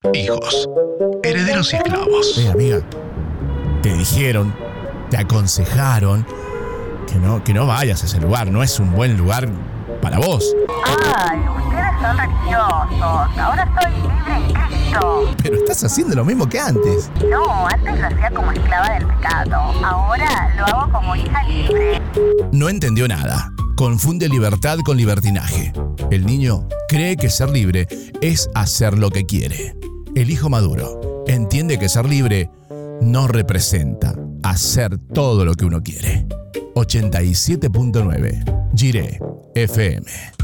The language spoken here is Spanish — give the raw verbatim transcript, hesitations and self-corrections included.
hijos, herederos y esclavos. Eh, amiga, te dijeron, te aconsejaron que no, que no vayas a ese lugar. No es un buen lugar para vos. Ay, ustedes son religiosos. Ahora soy libre en Cristo. Pero estás haciendo lo mismo que antes. No, antes lo hacía como esclava del pecado. Ahora lo hago como hija libre. No entendió nada. Confunde libertad con libertinaje. El niño cree que ser libre es hacer lo que quiere. El hijo maduro entiende que ser libre no representa hacer todo lo que uno quiere. ochenta y siete punto nueve Jiré F M.